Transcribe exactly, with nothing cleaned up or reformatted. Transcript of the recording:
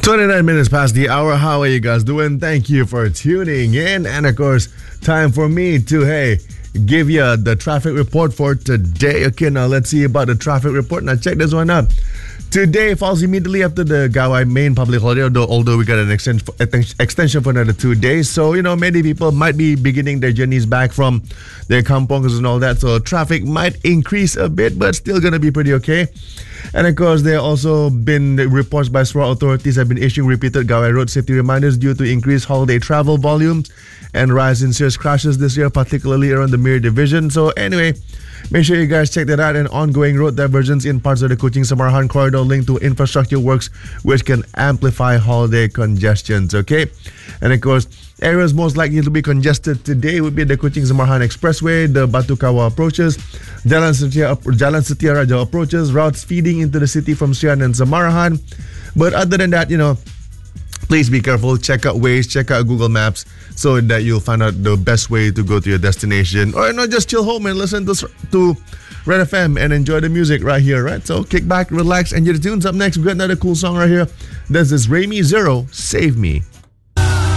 twenty-nine minutes past the hour. How are you guys doing? Thank you for tuning in. And of course, time for me to, hey, give you the traffic report for today. Okay, now let's see about the traffic report. Now check this one out. Today falls immediately after the Gawai main public holiday, although, although we got an extension, extension for another two days. So, you know, many people might be beginning their journeys back from their kampongs and all that. So traffic might increase a bit, but still going to be pretty okay. And of course, there have also been reports by S W A authorities have been issuing repeated Gawai road safety reminders due to increased holiday travel volumes and rise in serious crashes this year, particularly around the Mir division. So anyway, make sure you guys check that out. And ongoing road diversions in parts of the Kuching-Samarahan corridor linked to infrastructure works, which can amplify holiday congestions. Okay, and of course, areas most likely to be congested today would be the Kuching-Samarahan Expressway, the Batu Kawa approaches, Jalan Setia, Jalan Setia Raja approaches, routes feeding into the city from Sian and Samarahan. But other than that, you know, please be careful. Check out Waze, check out Google Maps so that you'll find out the best way to go to your destination. Or not just chill home and listen to, to Red F M and enjoy the music right here, right? So kick back, relax, and your tunes. Up next, we've got another cool song right here. This is Remy Zero, Save Me.